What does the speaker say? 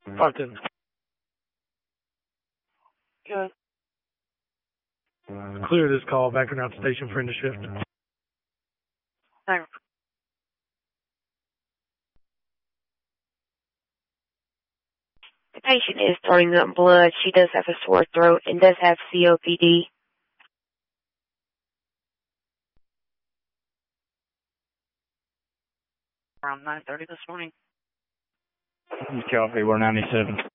510. Good. Clear this call. Back around station for end of shift. Thanks. The patient is throwing up blood. She does have a sore throat and does have COPD. Around 9:30 this morning. Copy, we're 97.